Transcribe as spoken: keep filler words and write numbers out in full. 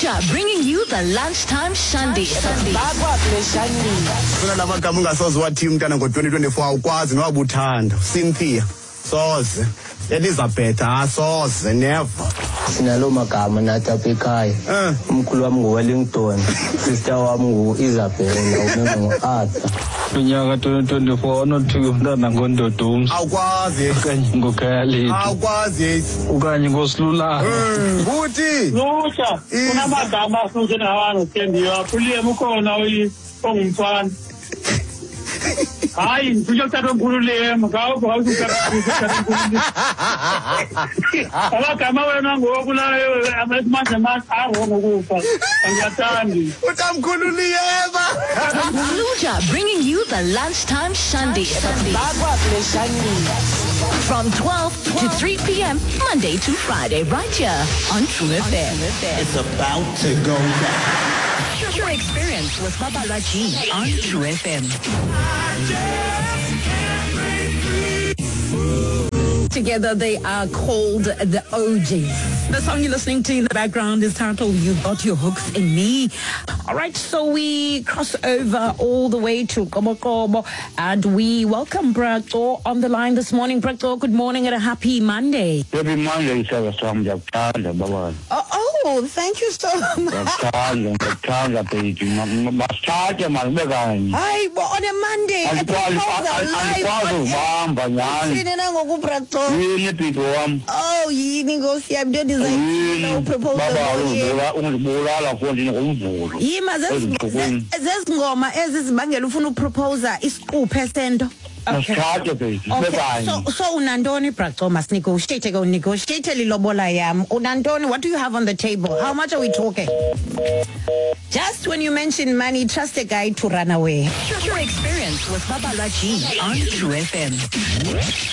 Luja bringing you the lunchtime Shandy. Kuna lama kama ungasoze wathi umntana ngo twenty twenty-four awukwazi nowabuthanda Cynthia soze Elizabeth asoze never sinalo magama nathi apha ekhaya umkhulu wami nguWellington sister wami nguIsabella umengo ngoArthur unyaka twenty twenty-four onothi umntana ngoNdodumzi awukwazi okanye ngoKhayelitsha awukwazi okanye ngoSilulane uthi Luja kunamagama afunde nawana Thembiwa kuliye ukhona ongumfana hayi ngifuna ukuthatha umkhulule ngawo ngawo ukuthatha umkhulule abagama wena ngokulayo amanje manje arongo kufa angiyathandi utamkhululiyeba Luja bringing you the lunchtime Shandy. From twelve to three p.m. Monday to Friday right here on True F M. It's about to go down. Your experience with Babala G on True F M. Together they are called the O Gs. The song you're listening to in the background is titled You Got Your Hooks in Me. All right, so we cross over all the way to Kobokobo and we welcome Bracto on the line this morning. Bracto, good morning and a happy Monday. Happy Monday sir siyakuthanda baba Oh, oh, thank you so much. siyakuthanda siyakuthanda baby masithathe malibe kanye Hi, well, on a Monday. alikwazi ukubamba nyani Sine ngoku Bracto. yini bhidi wami Oh, yini ngosi yami nto design propose. baba ungibulala mfondini ngomvulo Yima zezingoma ezizibangela ufuna ukuproposa isiquphe sento. Okay. masithathe baby Okay. So so unantoni Bracto must negotiate go negotiate lilobola yam. Unantoni, what do you have on the table? How much are we talking? Just when you mention money, trust a guy to run away. Your experience with Babala G on True F M.